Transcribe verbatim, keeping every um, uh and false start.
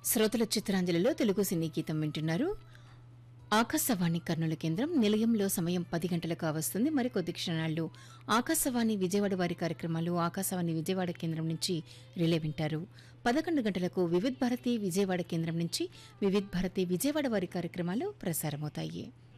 శ్రోతల చిత్రాంజలిలో తెలుగు సినీ గీతం వింటున్నారు. ఆకాశవాణి కర్నూలు కేంద్రం నిలయంలో సమయం పది గంటలకు వస్తుంది. మరికొద్ది క్షణాల్లో ఆకాశవాణి విజయవాడ వారి కార్యక్రమాలు ఆకాశవాణి విజయవాడ కేంద్రం నుంచి రిలే వింటారు. పదకొండు గంటలకు వివిధ్ భారతి విజయవాడ కేంద్రం నుంచి వివిధ్ భారతి విజయవాడ వారి కార్యక్రమాలు ప్రసారమవుతాయి.